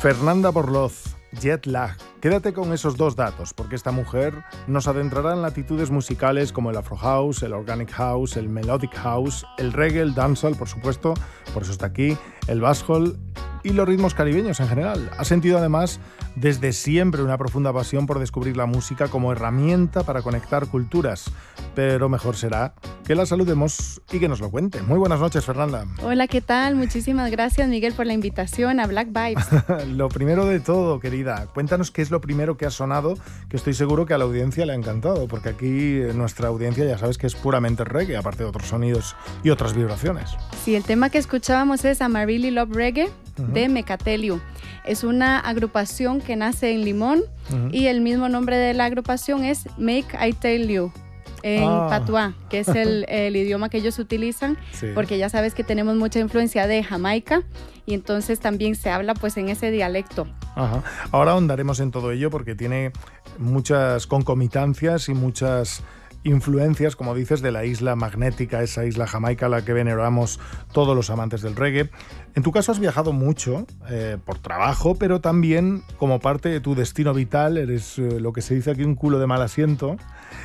Fernanda Borloz, Jet Lag. Quédate con esos dos datos, porque esta mujer nos adentrará en latitudes musicales como el Afro House, el Organic House, el Melodic House, el Reggae, el Dancehall, por supuesto, por eso está aquí, el Basshold y los ritmos caribeños en general. Ha sentido además desde siempre una profunda pasión por descubrir la música como herramienta para conectar culturas. Pero mejor será que la saludemos y que nos lo cuente. Muy buenas noches, Fernanda. Hola, ¿qué tal? Muchísimas gracias, Miguel, por la invitación a Black Vibes. Lo primero de todo, querida, cuéntanos qué es lo primero que ha sonado, que estoy seguro que a la audiencia le ha encantado, porque aquí nuestra audiencia ya sabes que es puramente reggae, aparte de otros sonidos y otras vibraciones. Sí, el tema que escuchábamos es I Really Love Reggae de Mecateliu. Es una agrupación que nace en Limón y el mismo nombre de la agrupación es Make I Tell You. En patuá, que es el idioma que ellos utilizan, sí, porque ya sabes que tenemos mucha influencia de Jamaica y entonces también se habla pues en ese dialecto. Ajá. Ahora ahondaremos en todo ello porque tiene muchas concomitancias y muchas influencias, como dices, de la isla magnética, esa isla Jamaica a la que veneramos todos los amantes del reggae. En tu caso has viajado mucho por trabajo, pero también como parte de tu destino vital, eres lo que se dice aquí un culo de mal asiento,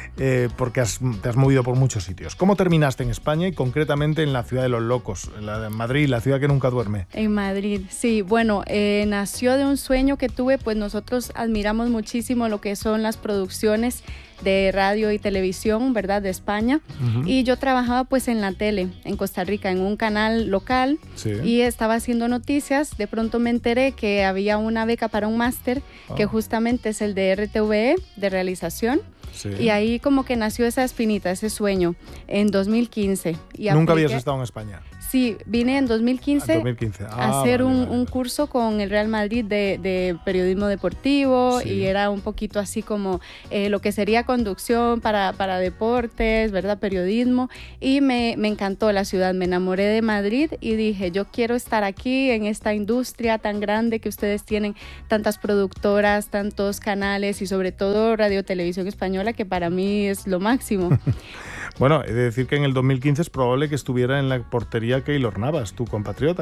porque te has movido por muchos sitios. ¿Cómo terminaste en España y concretamente en la ciudad de los locos, en Madrid, la ciudad que nunca duerme? En Madrid, sí. Bueno, nació de un sueño que tuve, pues nosotros admiramos muchísimo lo que son las producciones de radio y televisión, ¿verdad?, de España. Y yo trabajaba pues en la tele, en Costa Rica, en un canal local, sí, y estaba haciendo noticias. De pronto me enteré que había una beca para un máster, que justamente es el de RTVE, de realización. Sí. Y ahí como que nació esa espinita, ese sueño, en 2015. Y ¿Nunca habías estado en España? Sí, vine en 2015 a hacer un curso con el Real Madrid de periodismo deportivo, sí, y era un poquito así como lo que sería conducción para deportes, ¿verdad? Periodismo, y me encantó la ciudad, me enamoré de Madrid y dije, yo quiero estar aquí en esta industria tan grande que ustedes tienen, tantas productoras, tantos canales y sobre todo Radio Televisión Española, que para mí es lo máximo. Bueno, he de decir que en el 2015 es probable que estuviera en la portería Keylor Navas, tu compatriota.